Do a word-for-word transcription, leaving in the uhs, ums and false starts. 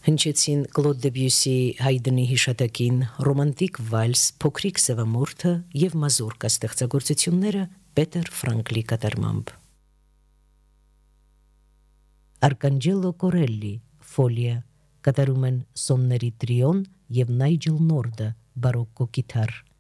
Հնչեցին Կլոդ Դեբյուսի Հայդնի հիշատակին ռոմանտիկ վալս, փոքրիկ սևամորթը եւ մազուրկա ստեղծագործությունները Պետեր Ֆրանկլի կատարմամբ։ Արկանջելո Կորելլի Ֆոլիա կատարում են Սոնների տրիոն եւ Նայջել Նորդը բարոկկո կիթառ։